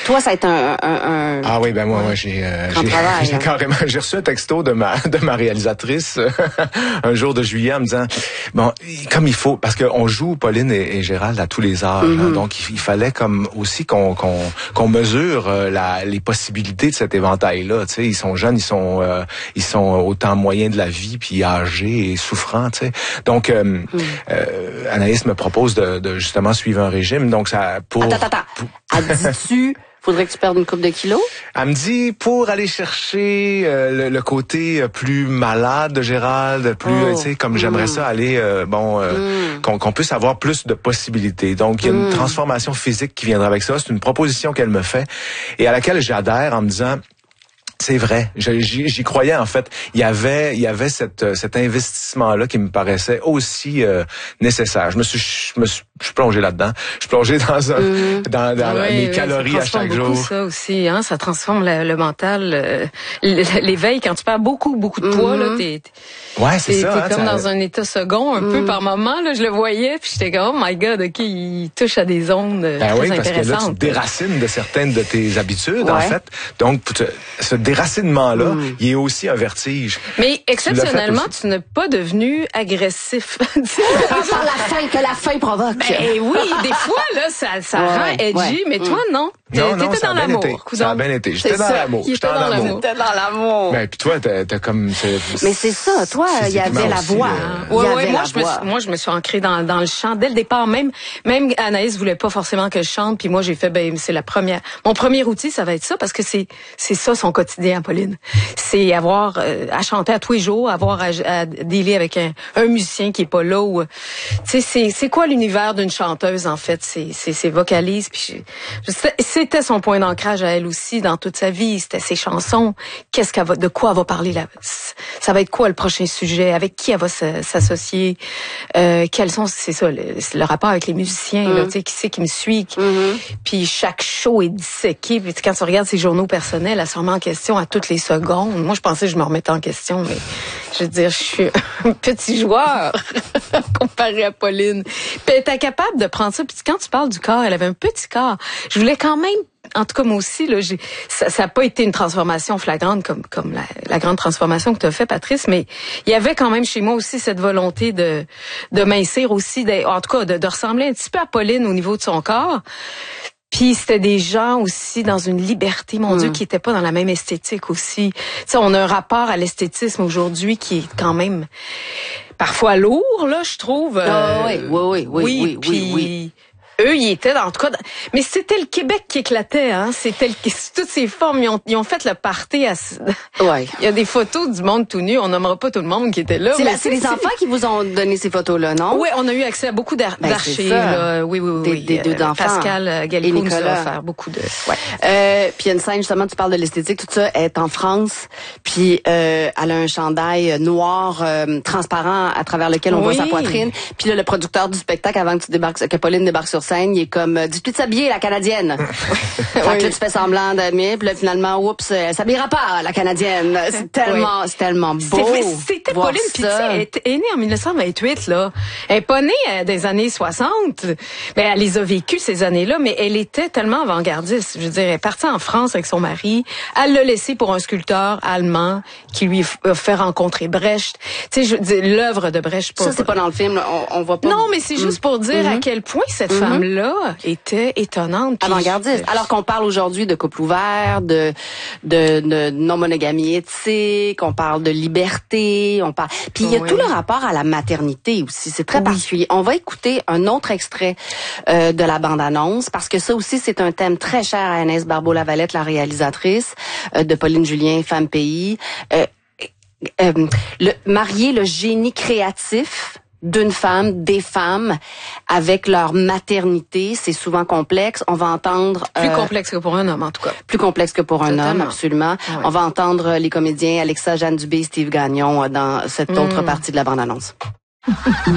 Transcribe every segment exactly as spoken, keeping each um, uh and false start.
Toi, ça a été un... un, un ah oui, ben moi, moi j'ai, euh, j'ai, travail, j'ai hein. carrément, j'ai reçu un texto de ma de ma réalisatrice un jour de juillet en me disant, bon, comme il faut, parce qu'on joue Pauline et, et Gérald à tous les âges, mm-hmm. hein, donc il, il fallait comme aussi qu'on qu'on qu'on mesure euh, la les possibilités de cet éventail-là. Tu sais, ils sont jeunes, ils sont euh, ils sont au temps moyen de la vie, puis âgés et souffrants. Tu sais, donc euh, mm. euh, Anaïs me propose de, de justement suivre un régime. Donc ça pour. Attends, attends. Pour... Elle dit-tu faudrait que tu perdes une couple de kilos? Elle me dit pour aller chercher euh, le, le côté plus malade de Gérald, plus oh. tu sais comme mm. j'aimerais ça aller euh, bon euh, mm. qu'on, qu'on puisse avoir plus de possibilités. Donc il y a une mm. transformation physique qui viendra avec ça. C'est une proposition qu'elle me fait et à laquelle j'adhère en me disant c'est vrai, j'y, j'y croyais en fait. Il y avait, il y avait cette, cet investissement-là qui me paraissait aussi euh, nécessaire. Je me suis, je me suis, je suis plongé là-dedans. Je suis plongé dans un, mmh. dans, dans oui, mes oui, calories à chaque jour. Ça aussi, hein, ça transforme le, le mental, euh, l'éveil. Quand tu perds beaucoup, beaucoup de poids, mmh. là, t'es, ouais, c'est t'es, ça. t'es hein, comme ça... dans un état second un mmh. peu par moment. Là, je le voyais, puis j'étais comme, oh my God, ok, il touche à des ondes ben très oui, parce intéressantes. que là, tu te déracines de certaines de tes habitudes, ouais. en fait. Donc, ce déracinement-là. Mm. Il y a aussi un vertige. Mais exceptionnellement, tu, tu n'es pas devenu agressif. Par la faim que la faim provoque. Ben oui, des fois là, ça, ça ouais, rend edgy, ouais. mais toi non. T'es, non, non, t'étais dans l'amour. Été. Ça a bien été. J'étais c'est dans ça. l'amour. J'étais dans l'amour. T'étais dans l'amour. Ben puis toi, t'as, t'as comme. C'est, mais c'est ça. Toi, il y avait la voix. Euh... Ouais, ouais. Moi, je me, suis, moi, je me suis ancrée dans dans le chant dès le départ. Même, même Anaïs voulait pas forcément que je chante. Puis moi, j'ai fait, ben c'est la première. Mon premier outil, ça va être ça parce que c'est c'est ça son quotidien, Pauline. C'est avoir euh, à chanter à tous les jours, avoir à, à dealer avec un, un musicien qui est pas là. Ou, tu sais, c'est c'est quoi l'univers d'une chanteuse en fait? C'est c'est ses vocalises. Puis je, je, c'était son point d'ancrage à elle aussi dans toute sa vie. C'était ses chansons. Qu'est-ce qu'elle va, de quoi elle va parler là? Ça va être quoi le prochain sujet? Avec qui elle va s'associer? Euh, quels sont, c'est ça, le, le rapport avec les musiciens, mm. là, tu sais, qui c'est qui me suit? Qui, mm-hmm. Puis chaque show est disséqué. Puis quand tu regardes ses journaux personnels, elle se remet en question à toutes les secondes. Moi, je pensais que je me remettais en question, mais je veux dire, je suis un petit joueur comparé à Pauline. Puis elle était capable de prendre ça. Puis quand tu parles du corps, elle avait un petit corps. Je voulais quand même, en tout cas moi aussi, là, j'ai, ça n'a pas été une transformation flagrante comme comme la, la grande transformation que tu as fait, Patrice, mais il y avait quand même chez moi aussi cette volonté de de mincir aussi, de, en tout cas de, de ressembler un petit peu à Pauline au niveau de son corps. Puis c'était des gens aussi dans une liberté, mon mmh. Dieu, qui étaient pas dans la même esthétique aussi. Tu sais, on a un rapport à l'esthétisme aujourd'hui qui est quand même parfois lourd, là, je trouve. Euh, oh, oui, oui, oui, oui, oui, oui, puis, oui, oui. Eux, ils étaient dans, en tout cas, dans, mais c'était le Québec qui éclatait, hein. C'était le, toutes ces formes, ils ont, ils ont fait le party à, ouais. Il y a des photos du monde tout nu, on nommera pas tout le monde qui était là. C'est, la, c'est les c'est... enfants qui vous ont donné ces photos-là, non? Oui, on a eu accès à beaucoup d'ar- ben, d'archives, là. Oui, oui, oui. Des, oui. des deux euh, enfants. Pascal Gallico nous a offert beaucoup de, ouais. Euh, puis il y a une scène, justement, tu parles de l'esthétique, tout ça, elle est en France, puis euh, elle a un chandail noir, euh, transparent, à travers lequel on oui. voit sa poitrine. Puis là, le producteur du spectacle, avant que tu débarques, que Pauline débarque sur scène, il est comme, dis-tu de s'habiller, la Canadienne? Fait que là, tu fais semblant d'aimer, puis là, finalement, oups, elle s'habillera pas, la Canadienne. C'est tellement, oui. c'est tellement beau. C'était, c'était Pauline, puis elle est née en dix-neuf cent vingt-huit, là. Elle est pas née euh, des années soixante. Ben, elle les a vécues, ces années-là, mais elle était tellement avant-gardiste. Je veux dire, elle est partie en France avec son mari. Elle l'a laissé pour un sculpteur allemand qui lui a fait rencontrer Brecht. Tu sais, je veux dire, l'œuvre de Brecht. Ça, c'est pas dans le film, là. On, on voit pas. Non, mais c'est juste pour dire mm-hmm. à quel point cette mm-hmm. femme-là était étonnante. Avant-gardiste. Je... Alors qu'on parle aujourd'hui de couple ouvert, de, de, de non-monogamie éthique, on parle de liberté, on parle... Puis il y a oui. tout le rapport à la maternité aussi. C'est très oui. particulier. On va écouter un autre extrait euh, de la bande-annonce parce que ça aussi, c'est un thème très cher à Anaïs Barbeau-Lavalette, la réalisatrice euh, de Pauline Julien, Femme Pays. Euh, euh, le, marier le génie créatif d'une femme, des femmes, avec leur maternité, c'est souvent complexe. On va entendre... Plus euh, complexe que pour un homme, en tout cas. Plus complexe que pour un Totalement. homme, absolument. Ouais. On va entendre les comédiens Alexa, Jeanne Dubé, Steve Gagnon dans cette mmh. autre partie de la bande-annonce. Oh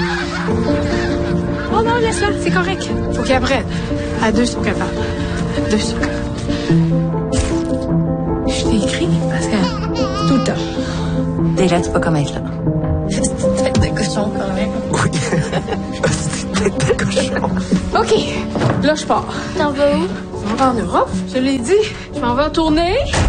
non, laisse-la, c'est correct. Faut qu'après, à deux, ils sont capables. Deux, ils sont capables. Je t'ai écrit, parce que tout le temps. T'es là, tu peux comme être là. C'est une tête de cochon, quand même. Oui. C'est une tête de cochon. OK. Là, je pars. T'en vas où? Je m'en vais en Europe, je l'ai dit. Je m'en vais en tournée.